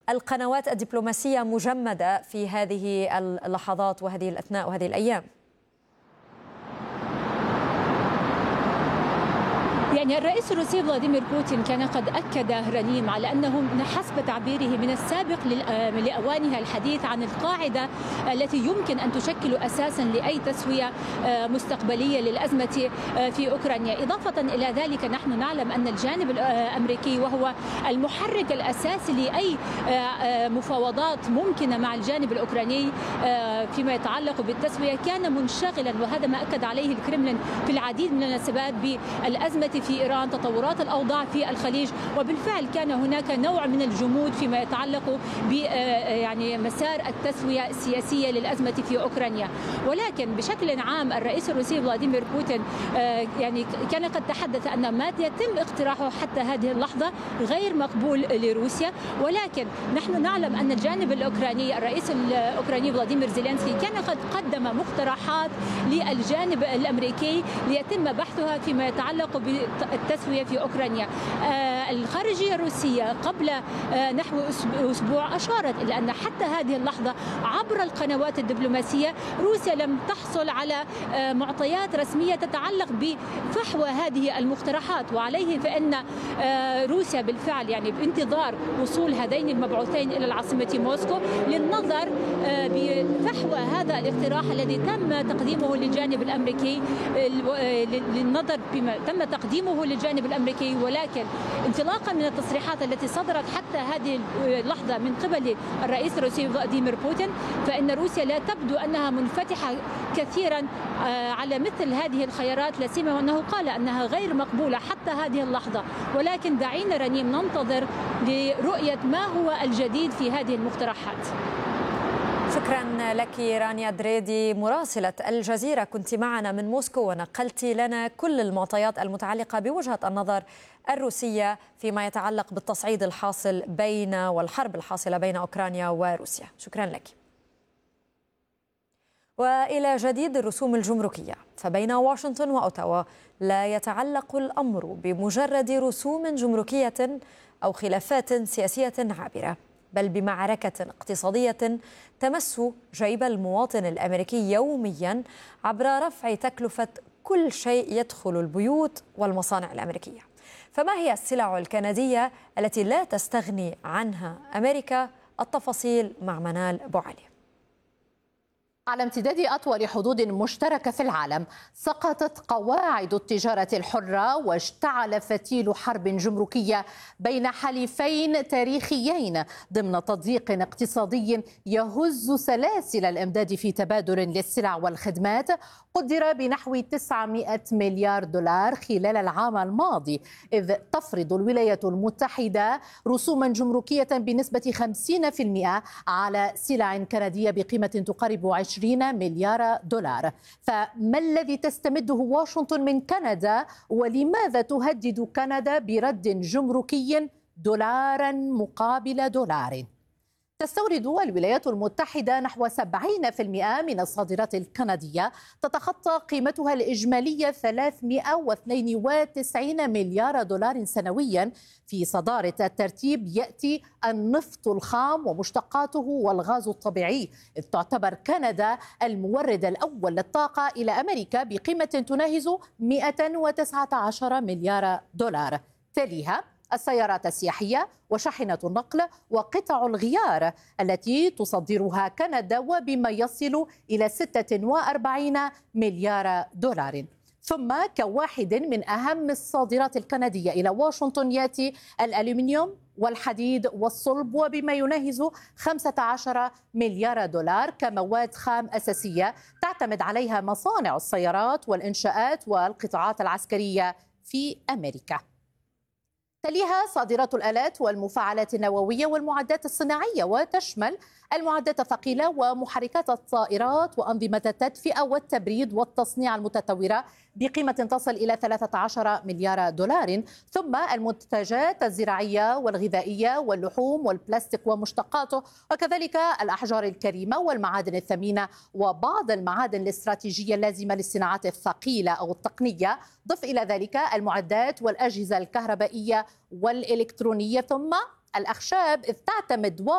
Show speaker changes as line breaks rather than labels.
القنوات الدبلوماسية مجمدة في هذه اللحظات وهذه الأثناء وهذه الأيام؟
يعني الرئيس الروسي فلاديمير بوتين كان قد أكد رنيم على أنه حسب تعبيره من السابق لأوانها الحديث عن القاعدة التي يمكن أن تشكل أساسا لأي تسوية مستقبلية للأزمة في أوكرانيا. إضافة إلى ذلك نحن نعلم أن الجانب الأمريكي وهو المحرك الأساسي لأي مفاوضات ممكنة مع الجانب الأوكراني فيما يتعلق بالتسوية كان منشغلا، وهذا ما أكد عليه الكرملين في العديد من المناسبات بالأزمة في إيران، تطورات الأوضاع في الخليج، وبالفعل كان هناك نوع من الجمود فيما يتعلق ب يعني مسار التسوية السياسية للأزمة في أوكرانيا. ولكن بشكل عام الرئيس الروسي فلاديمير بوتين يعني كان قد تحدث أن ما يتم اقتراحه حتى هذه اللحظة غير مقبول لروسيا، ولكن نحن نعلم أن الجانب الأوكراني الرئيس الأوكراني فلاديمير زيلينسكي كان قد قدم مقترحات للجانب الأمريكي ليتم بحثها فيما يتعلق بالتسوية في أوكرانيا. الخارجية الروسية قبل نحو أسبوع أشارت إلى أن حتى هذه اللحظة عبر القنوات الدبلوماسية روسيا لم تحصل على معطيات رسمية تتعلق بفحوى هذه المقترحات، وعليه فإن روسيا بالفعل يعني بانتظار وصول هذين المبعوثين إلى العاصمة موسكو للنظر بفحوى هذا الاقتراح الذي تم تقديمه للجانب الأمريكي، للنظر بما تم تقديمه للجانب الأمريكي. ولكن انطلاقا من التصريحات التي صدرت حتى هذه اللحظة من قبل الرئيس الروسي فلاديمير بوتين، فإن روسيا لا تبدو أنها منفتحة كثيرا على مثل هذه الخيارات، لا سيما وأنه قال أنها غير مقبولة حتى هذه اللحظة. ولكن دعينا رنيم ننتظر لرؤية ما هو الجديد في هذه المقترحات.
شكرا لك رانيا دريدي مراسلة الجزيرة، كنت معنا من موسكو ونقلت لنا كل المعطيات المتعلقة بوجهة النظر الروسية فيما يتعلق بالتصعيد الحاصل بين والحرب الحاصلة بين أوكرانيا وروسيا. شكرا لك. وإلى جديد الرسوم الجمركية، فبين واشنطن وأوتاوا لا يتعلق الأمر بمجرد رسوم جمركية أو خلافات سياسية عابرة، بل بمعركة اقتصادية تمس جيب المواطن الأمريكي يوميا عبر رفع تكلفة كل شيء يدخل البيوت والمصانع الأمريكية. فما هي السلع الكندية التي لا تستغني عنها أمريكا؟ التفاصيل مع منال بوعلي.
على امتداد أطول حدود مشتركة في العالم سقطت قواعد التجارة الحرة واشتعل فتيل حرب جمركية بين حليفين تاريخيين ضمن تضييق اقتصادي يهز سلاسل الإمداد في تبادل للسلع والخدمات قدر بنحو 900 مليار دولار خلال العام الماضي، إذ تفرض الولايات المتحدة رسوما جمركية بنسبة 50% على سلع كندية بقيمة تقارب 20 مليار دولار. فما الذي تستمده واشنطن من كندا، ولماذا تهدد كندا برد جمركي دولارا مقابل دولار؟ تستورد الولايات المتحدة نحو 70% من الصادرات الكندية، تتخطى قيمتها الإجمالية 392 مليار دولار سنويا. في صدارة الترتيب يأتي النفط الخام ومشتقاته والغاز الطبيعي، إذ تعتبر كندا المورد الأول للطاقة إلى أمريكا بقيمة تناهز 119 مليار دولار. تليها السيارات السياحية وشاحنة النقل وقطع الغيار التي تصدرها كندا، وبما يصل إلى 46 مليار دولار. ثم كواحد من أهم الصادرات الكندية إلى واشنطن يأتي الألومنيوم والحديد والصلب، وبما يناهز 15 مليار دولار كمواد خام أساسية تعتمد عليها مصانع السيارات والإنشاءات والقطاعات العسكرية في أمريكا. تليها صادرات الآلات والمفاعلات النووية والمعدات الصناعية، وتشمل المعدات الثقيلة ومحركات الطائرات وأنظمة التدفئة والتبريد والتصنيع المتطورة بقيمة تصل إلى 13 مليار دولار. ثم المنتجات الزراعية والغذائية واللحوم والبلاستيك ومشتقاته، وكذلك الأحجار الكريمة والمعادن الثمينة وبعض المعادن الاستراتيجية اللازمة للصناعات الثقيلة أو التقنية. ضف إلى ذلك المعدات والأجهزة الكهربائية والإلكترونية، ثم الأخشاب، إذ تعتمد